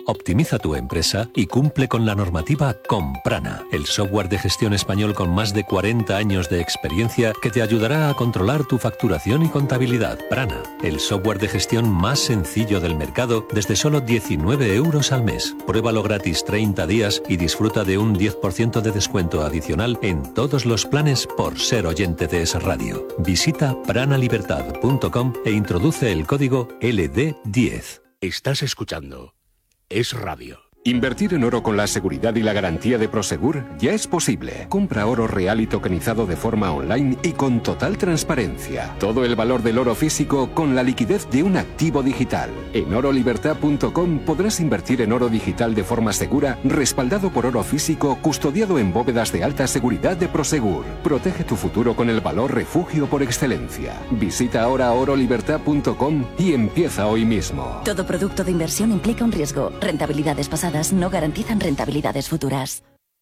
Optimiza tu empresa y cumple con la normativa con Prana, el software de gestión español con más de 40 años de experiencia que te ayudará a controlar tu facturación y contabilidad. Prana, el software de gestión más sencillo del mercado desde solo 19 euros al mes. Pruébalo gratis 30 días y disfruta de un 10% de descuento adicional en todos los planes por ser oyente de Es Radio. Visita pranalibertad.com e introduce el código LD10. Estás escuchando Es Radio. Invertir en oro con la seguridad y la garantía de Prosegur ya es posible. Compra oro real y tokenizado de forma online y con total transparencia. Todo el valor del oro físico con la liquidez de un activo digital. En orolibertad.com podrás invertir en oro digital de forma segura, respaldado por oro físico, custodiado en bóvedas de alta seguridad de Prosegur. Protege tu futuro con el valor refugio por excelencia. Visita ahora orolibertad.com y empieza hoy mismo. Todo producto de inversión implica un riesgo. Rentabilidades pasadas no garantizan rentabilidades futuras.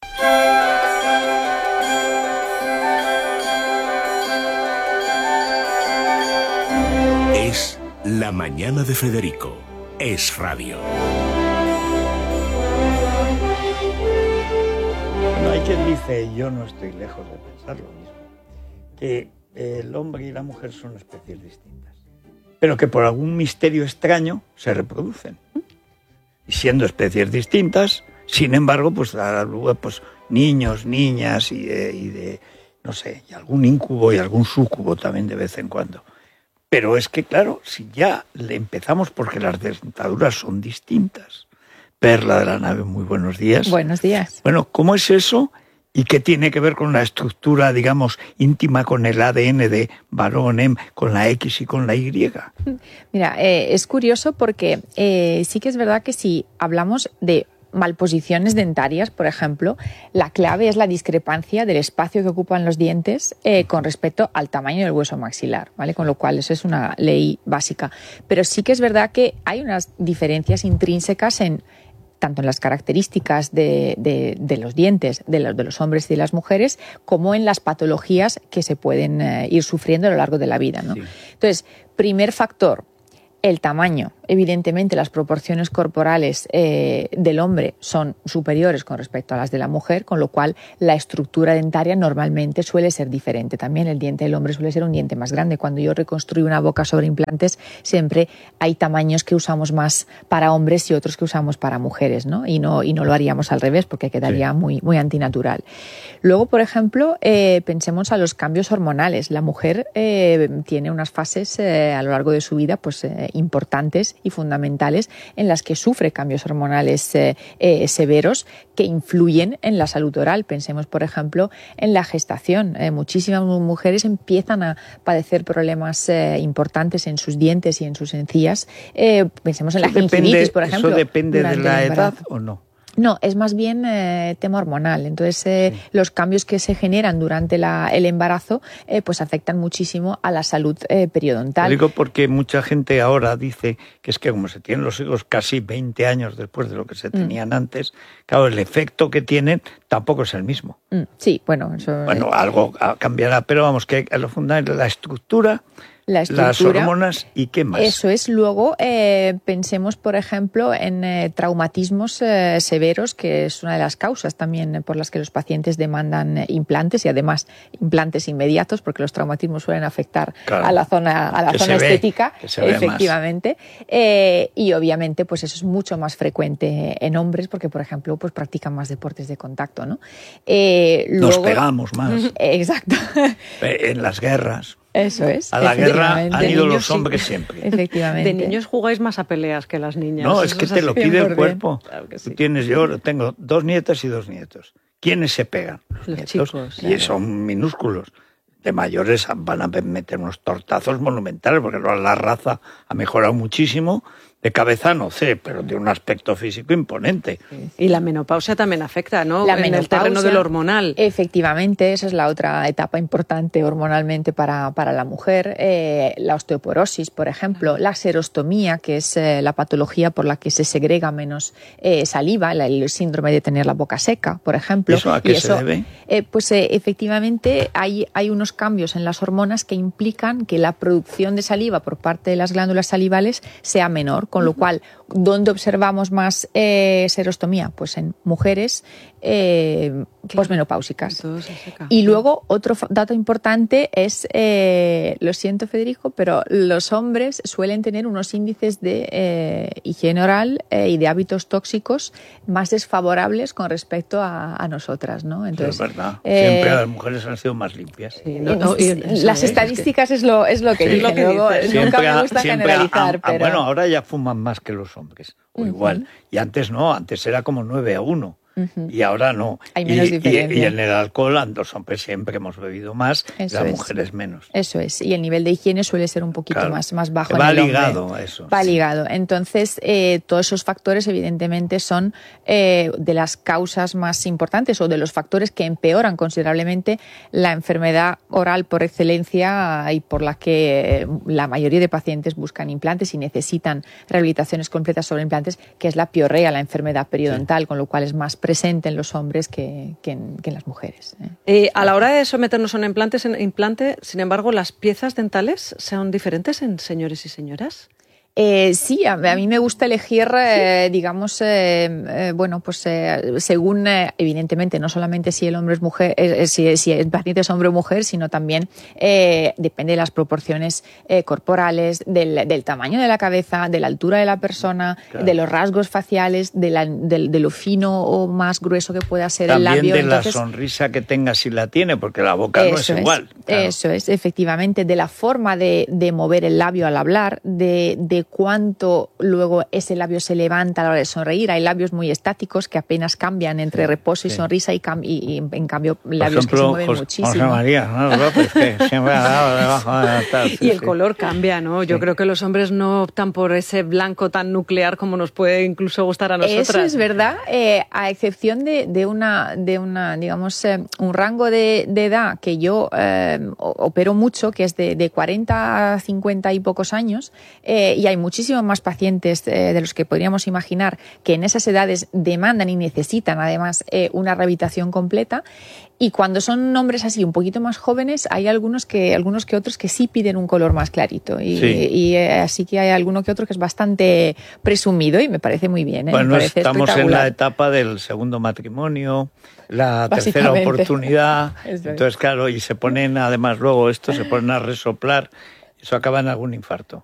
Es La Mañana de Federico. Es Radio. Bueno, hay quien dice, y yo no estoy lejos de pensar lo mismo, que el hombre y la mujer son especies distintas, pero que por algún misterio extraño se reproducen. Y siendo especies distintas, sin embargo, pues dará lugar pues niños, niñas y no sé, y algún incubo y algún súcubo también de vez en cuando. Pero es que, claro, si ya le empezamos porque las dentaduras son distintas. Perla de la Nave, muy buenos días. Buenos días. Bueno, ¿cómo es eso? ¿Y qué tiene que ver con la estructura, digamos, íntima, con el ADN de varón, con la X y con la Y? Mira, es curioso porque sí que es verdad que si hablamos de malposiciones dentarias, por ejemplo, la clave es la discrepancia del espacio que ocupan los dientes con respecto al tamaño del hueso maxilar, ¿vale? Con lo cual eso es una ley básica. Pero sí que es verdad que hay unas diferencias intrínsecas tanto en las características de los dientes de los hombres y de las mujeres, como en las patologías que se pueden ir sufriendo a lo largo de la vida, ¿no? Sí. Entonces, primer factor, el tamaño. Evidentemente, las proporciones corporales del hombre son superiores con respecto a las de la mujer, con lo cual la estructura dentaria normalmente suele ser diferente. También el diente del hombre suele ser un diente más grande. Cuando yo reconstruyo una boca sobre implantes, siempre hay tamaños que usamos más para hombres y otros que usamos para mujeres, ¿no? Y no lo haríamos al revés, porque quedaría muy, muy antinatural. Luego, por ejemplo, pensemos a los cambios hormonales. La mujer tiene unas fases a lo largo de su vida pues importantes y fundamentales en las que sufre cambios hormonales severos que influyen en la salud oral. Pensemos, por ejemplo, en la gestación. Muchísimas mujeres empiezan a padecer problemas importantes en sus dientes y en sus encías. Pensemos en la gingivitis, por ejemplo. ¿Eso depende de la edad o no? No, es más bien tema hormonal. Entonces, los cambios que se generan durante el embarazo pues afectan muchísimo a la salud periodontal. Lo digo porque mucha gente ahora dice que es que como se tienen los hijos casi 20 años después de lo que se tenían antes, claro, el efecto que tienen tampoco es el mismo. Sí, bueno, eso... Bueno, algo cambiará, pero vamos, que lo fundamental es la estructura, las hormonas y qué más. Eso es. Luego pensemos, por ejemplo, en traumatismos severos, que es una de las causas también por las que los pacientes demandan implantes, y además implantes inmediatos, porque los traumatismos suelen afectar a la zona estética, efectivamente. Y obviamente pues eso es mucho más frecuente en hombres, porque por ejemplo pues practican más deportes de contacto, ¿no? Luego, nos pegamos más. Exacto. En las guerras. Eso es. A la guerra han ido los hombres siempre. Efectivamente. De niños jugáis más a peleas que las niñas. No, es que te lo pide el cuerpo. Claro que sí. Yo tengo 2 nietas y 2 nietos. ¿Quiénes se pegan? Los chicos. Y son minúsculos. De mayores van a meter unos tortazos monumentales, porque la raza ha mejorado muchísimo. De cabeza no sé, pero de un aspecto físico imponente. Sí. Y la menopausia también afecta, ¿no? En el terreno del hormonal. Efectivamente, esa es la otra etapa importante hormonalmente para la mujer. La osteoporosis, por ejemplo, la xerostomía, que es la patología por la que se segrega menos saliva, el síndrome de tener la boca seca, por ejemplo. ¿Eso a qué se debe? Pues efectivamente hay unos cambios en las hormonas que implican que la producción de saliva por parte de las glándulas salivales sea menor, con lo cual, ¿dónde observamos más serostomía? Pues en mujeres posmenopáusicas. Y luego, otro dato importante es, lo siento Federico, pero los hombres suelen tener unos índices de higiene oral y de hábitos tóxicos más desfavorables con respecto a nosotras, ¿no? Entonces, sí, es verdad. Siempre las mujeres han sido más limpias. Sí, las estadísticas es lo que dicen. Luego, nunca me gusta generalizar. Pero... Bueno, ahora ya fuman más que los hombres, o igual. Y antes no, antes era como 9-1. Y ahora no. Hay menos diferencia. Y en el alcohol, los hombres siempre hemos bebido más, las mujeres menos. Eso es. Y el nivel de higiene suele ser un poquito más bajo. Va en el ligado hombre. A eso. Va ligado. Entonces, todos esos factores, evidentemente, son de las causas más importantes o de los factores que empeoran considerablemente la enfermedad oral por excelencia y por la que la mayoría de pacientes buscan implantes y necesitan rehabilitaciones completas sobre implantes, que es la piorrea, la enfermedad periodontal, con lo cual es más presente en los hombres que en las mujeres. A la hora de someternos a un implante, sin embargo, ¿las piezas dentales son diferentes en señores y señoras? Sí, a mí me gusta elegir, digamos, según, evidentemente, no solamente si el hombre es mujer, si el paciente es hombre o mujer, sino también depende de las proporciones corporales, del tamaño de la cabeza, de la altura de la persona, claro, de los rasgos faciales, de lo fino o más grueso que pueda ser también el labio. También de la sonrisa que tenga si la tiene, porque la boca no es igual. Claro. Eso es, efectivamente, de la forma de mover el labio al hablar, de cuánto luego ese labio se levanta a la hora de sonreír. Hay labios muy estáticos que apenas cambian entre reposo y sonrisa y en cambio labios que se mueven muchísimo. José María, ¿no? López, que siempre ha dado debajo de la tal. Y el color cambia, ¿no? Yo creo que los hombres no optan por ese blanco tan nuclear como nos puede incluso gustar a nosotras. Eso es verdad, a excepción de una digamos, un rango de edad que yo opero mucho, que es de 40 a 50 y pocos años, y hay muchísimos más pacientes de los que podríamos imaginar que en esas edades demandan y necesitan además una rehabilitación completa. Y cuando son hombres así un poquito más jóvenes, hay algunos que otros que sí piden un color más clarito. Y así que hay alguno que otro que es bastante presumido y me parece muy bien. Bueno, me parece estamos en la etapa del segundo matrimonio, la tercera oportunidad. Entonces, claro, y se ponen además luego se ponen a resoplar. Eso acaba en algún infarto.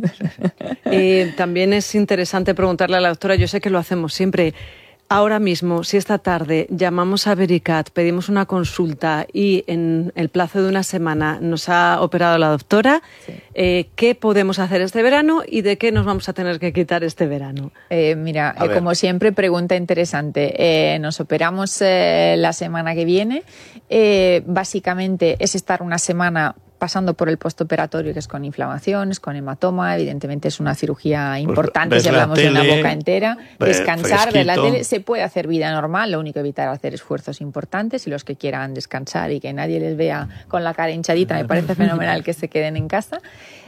También es interesante preguntarle a la doctora, yo sé que lo hacemos siempre. Ahora mismo, si esta tarde llamamos a Vericat, pedimos una consulta y en el plazo de una semana nos ha operado la doctora, ¿qué podemos hacer este verano y de qué nos vamos a tener que quitar este verano? Mira, como siempre, pregunta interesante. Nos operamos la semana que viene. Básicamente es estar una semana pasando por el postoperatorio, que es con inflamaciones, con hematoma. Evidentemente es una cirugía importante, pues si hablamos de una boca entera. Descansar, ver la tele. Se puede hacer vida normal, lo único que evitar hacer esfuerzos importantes, y los que quieran descansar y que nadie les vea con la cara hinchadita, me parece fenomenal que se queden en casa.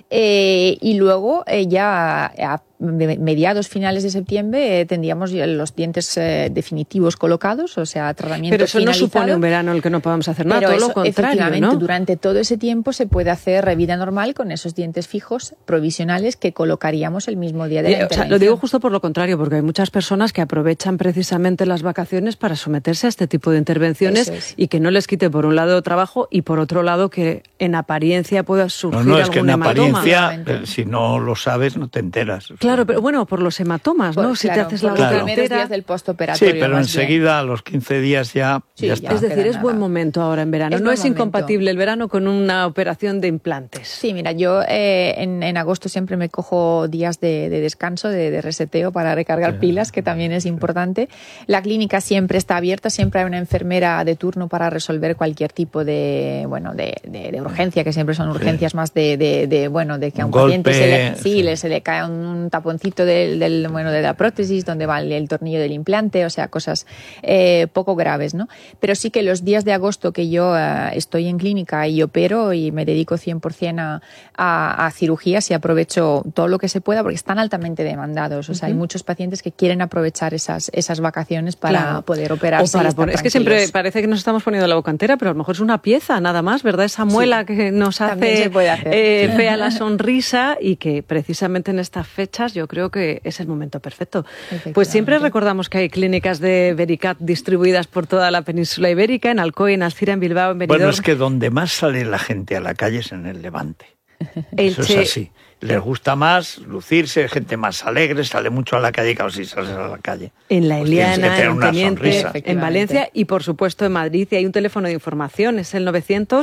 Y luego ya a mediados, finales de septiembre tendríamos los dientes definitivos colocados, o sea, tratamiento Pero eso finalizado. No supone un verano en el que no podamos hacer nada, pero todo lo contrario, efectivamente, ¿no? Durante todo ese tiempo se puede hacer vida normal con esos dientes fijos provisionales que colocaríamos el mismo día de la intervención. Lo digo justo por lo contrario, porque hay muchas personas que aprovechan precisamente las vacaciones para someterse a este tipo de intervenciones y que no les quite por un lado trabajo y por otro lado que en apariencia pueda surgir es que algún en hematoma. Apariencia, si no lo sabes, no te enteras. Claro, pero bueno, por los hematomas, ¿no? Si te haces la boca los primeros días del postoperatorio. Sí, pero enseguida, a los 15 días ya está. Es decir, es buen momento ahora en verano. No es incompatible el verano con una operación de implantes. Sí, mira, yo en agosto siempre me cojo días de descanso, de reseteo para recargar pilas, que también es importante. La clínica siempre está abierta, siempre hay una enfermera de turno para resolver cualquier tipo de urgencia, que siempre son urgencias más de que a un paciente se le cae un taponcito de la prótesis donde va el tornillo del implante, o sea, cosas poco graves, ¿no? Pero sí que los días de agosto que yo estoy en clínica y opero y me dedico 100% a cirugías y aprovecho todo lo que se pueda porque están altamente demandados, o sea, hay muchos pacientes que quieren aprovechar esas vacaciones para poder operarse. Es que siempre parece que nos estamos poniendo la boca entera, pero a lo mejor es una pieza nada más, ¿verdad? Esa muela que nos hace fea la sonrisa y que precisamente en esta fecha empresas, yo creo que es el momento perfecto. Pues siempre recordamos que hay clínicas de Vericat distribuidas por toda la península ibérica, en Alcoy, en Alcira, en Bilbao, en Benidorm. Bueno, es que donde más sale la gente a la calle es en el Levante. Eso es así. Les gusta más lucirse, gente más alegre, sale mucho a la calle, claro, si sales a la calle. En La Eliana, en Teniente, sonrisa. en Valencia y, por supuesto, en Madrid. Y hay un teléfono de información, es el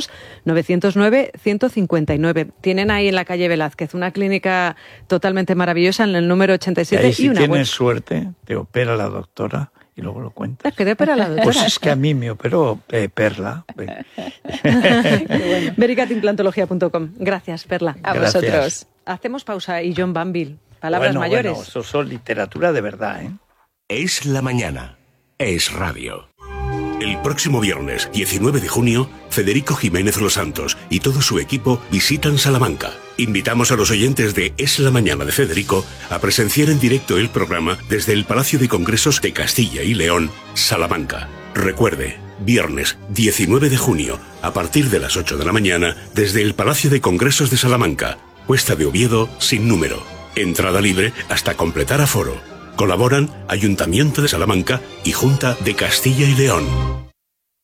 900-909-159. Tienen ahí en la calle Velázquez una clínica totalmente maravillosa en el número 87 y, si una tienes web. suerte, te opera la doctora y luego lo cuentas. ¿Qué te opera la doctora? Pues es que a mí me operó Perla. Vericatimplantología.com. Gracias, Perla. A Gracias. vosotros. Hacemos pausa y John Banville, palabras mayores. Bueno, eso son literatura de verdad, ¿eh? Es la mañana. Es radio. El próximo viernes, 19 de junio, Federico Jiménez Los Santos y todo su equipo visitan Salamanca. Invitamos a los oyentes de Es la Mañana de Federico a presenciar en directo el programa desde el Palacio de Congresos de Castilla y León, Salamanca. Recuerde, viernes 19 de junio, a partir de las 8 de la mañana, desde el Palacio de Congresos de Salamanca, Cuesta de Oviedo, sin número. Entrada libre hasta completar aforo. Colaboran Ayuntamiento de Salamanca y Junta de Castilla y León.